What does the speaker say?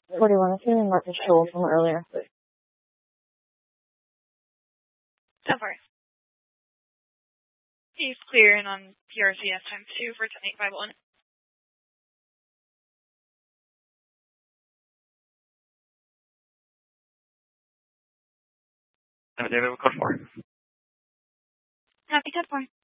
41. That's even Marcus Shoal from earlier. So far. He's clearing on PRCS times 2 for 10851. David, code 4. Happy code 4.